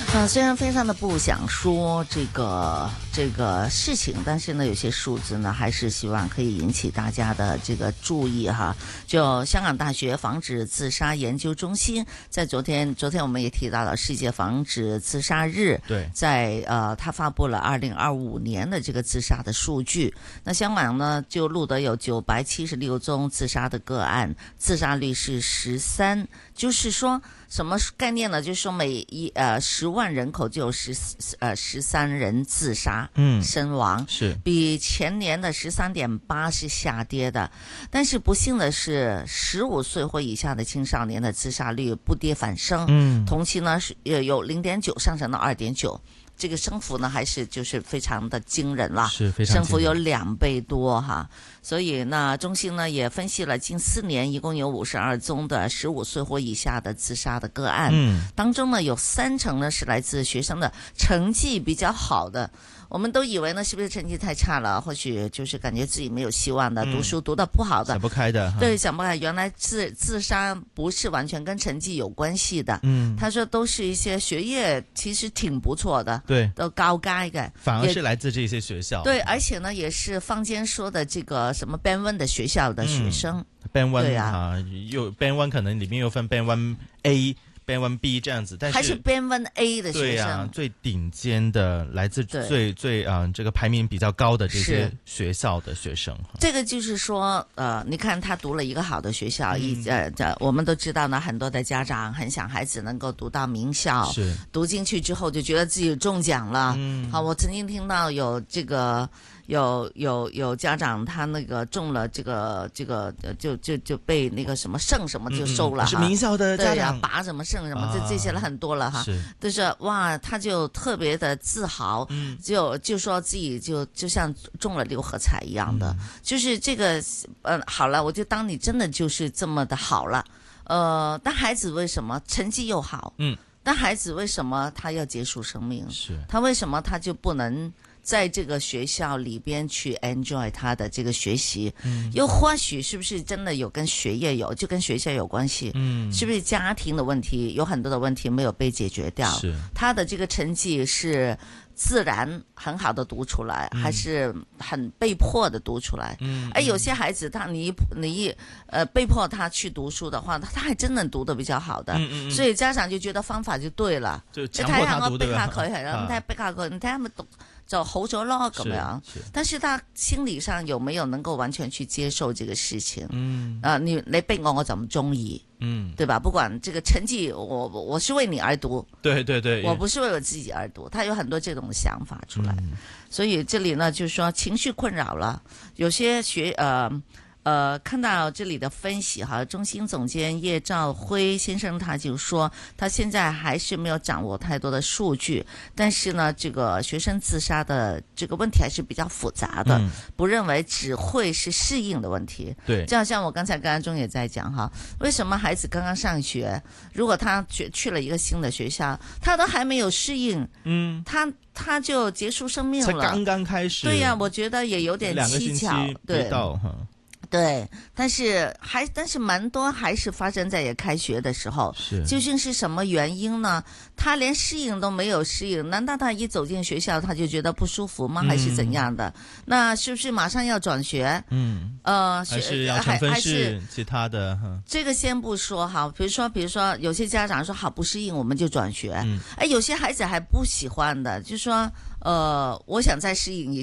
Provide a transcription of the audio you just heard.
虽然非常的不想说这个事情，但是呢，有些数字呢，还是希望可以引起大家的这个注意哈。就香港大学防止自杀研究中心在昨天我们也提到了世界防止自杀日， 对， 在他发布了2025年的这个自杀的数据。那香港呢，就录得有976宗自杀的个案，自杀率是13%，就是说什么概念呢？就是说每10万人口就有13人自杀身亡， 是比前年的13.8是下跌的。但是不幸的是，15岁或以下的青少年的自杀率不跌反升，同期呢是有0.9上升到2.9。这个升幅呢，还是就是非常的惊人了， 是非常升幅有2倍多哈。所以呢，中心呢也分析了近4年一共有52宗的15岁或以下的自杀的个案，当中呢有30%呢是来自学生的成绩比较好的。我们都以为呢，是不是成绩太差了？或许就是感觉自己没有希望的，读书读得不好的， 想不开的。 对，想不开。原来自杀不是完全跟成绩有关系的。他说都是一些学业其实挺不错的， 对， 都高階嘅， 反而是来自这些学校。 对，而且呢，也是坊间说的这个什么 Band 1的学校的学生。 Band 1 对啊， 有 Band 1可能里面又分 Band 1A。Band 1B 这样子，但是还是 Band 1A 的学生， 对啊，最顶尖的，来自最这个排名比较高的这些学校的学生。 这个就是说，你看他读了一个好的学校，我们都知道呢，很多的家长很想孩子能够读到名校， 是读进去之后就觉得自己中奖了。好，我曾经听到有这个。有家长他那个中了这个就被那个什么圣什么就收了， 是名校的家长， 对拔什么圣什么这些了很多了哈，就是哇，他就特别的自豪，就说自己就像中了6合彩一样的，就是这个好了，我就当你真的就是这么的好了，但孩子为什么成绩又好？但孩子为什么他要结束生命？ 是他为什么他就不能在这个学校里边去 enjoy 他的这个学习？又或许是不是真的有跟学业就跟学校有关系？是不是家庭的问题有很多的问题没有被解决掉？ 是他的这个成绩是自然很好的读出来，还是很被迫的读出来？有些孩子你被迫他去读书的话，他还真能读得比较好的。所以家长就觉得方法就對啦， 就強迫他讀， 你睇下我逼下佢係啦，你睇下逼下佢，你睇下咪讀就好咗咯咁樣。但是他心理上有沒有能夠完全去接受這個事情？你逼我就唔中意。對吧？不管這個成績，我是為你而讀， 對對對， 我不是為我自己而讀，他有很多這種想法出來，所以這裡呢，就是說情緒困擾了，有些看到這裡的分析哈，中心總監葉兆輝先生他就說，他現在還是沒有掌握太多的數據，但是呢，這個學生自殺的這個問題還是比較複雜的，不認為只會是適應的問題。 對， 就好像我剛才跟阿忠也在講哈，為什麼孩子剛剛上學，如果他去了一個新的學校，他都還沒有適應，他就結束生命了， 才剛剛開始。 對呀，我覺得也有點蹊蹺，對。對，但是蠻多還是發生在也開學的時候，究竟是什麼原因呢？他連適應都沒有適應，難道他一走進學校他就覺得不舒服嗎？還是怎樣的？那是不是馬上要轉學？ 還是要重分試其他的？ 這個先不說哈，比如說有些家長說好不適應我們就轉學，有些孩子還不喜歡的，就說我想再適應一